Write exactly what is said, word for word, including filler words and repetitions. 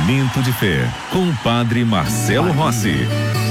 Momento de Fé, com o Padre Marcelo Rossi.